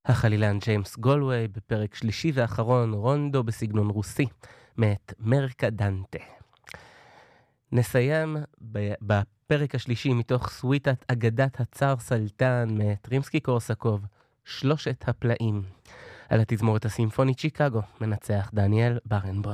החלילן ג'יימס גולווי בפרק שלישי ואחרון רונדו בסגנון רוסי מאת מרקדנטה. נסיים בפרק השלישי מתוך סוויטת אגדת הצאר סלטן מאת רימסקי קורסקוב, שלושת הפלאים. על התזמורת הסימפונית שיקגו מנצח דניאל ברנבוים.